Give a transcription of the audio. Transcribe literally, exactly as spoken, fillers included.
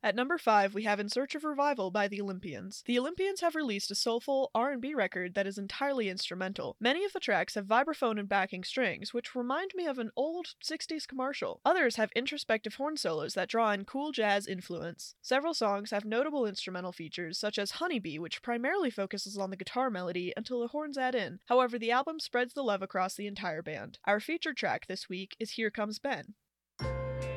At number five, we have In Search of Revival by The Olympians. The Olympians have released a soulful R and B record that is entirely instrumental. Many of the tracks have vibraphone and backing strings, which remind me of an old sixties commercial. Others have introspective horn solos that draw in cool jazz influence. Several songs have notable instrumental features, such as Honeybee, which primarily focuses on the guitar melody until the horns add in. However, the album spreads the love across the entire band. Our featured track this week is Here Comes Ben.